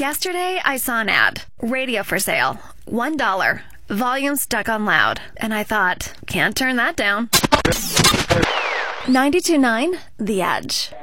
Yesterday, I saw an ad. Radio for sale. $1. Volume stuck on loud. And I thought, can't turn that down. 92.9 The Edge.